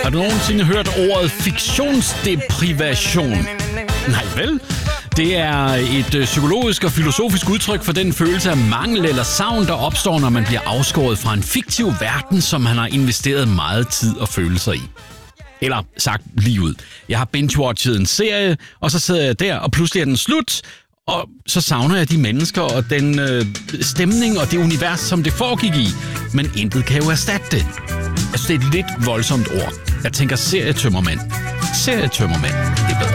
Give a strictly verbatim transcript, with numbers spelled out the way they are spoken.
Har du nogensinde hørt ordet fiktionsdeprivation? Nej vel? Det er et øh, psykologisk og filosofisk udtryk for den følelse af mangel eller savn, der opstår, når man bliver afskåret fra en fiktiv verden, som man har investeret meget tid og følelser i. Eller sagt lige ud. Jeg har binge-watchet en serie, og så sidder jeg der, og pludselig er den slut, og så savner jeg de mennesker og den øh, stemning og det univers, som det foregik i. Men intet kan jo erstatte det. Jeg synes, det er et lidt voldsomt ord. Jeg tænker serietømmermand. Serietømmermand, det er bedre.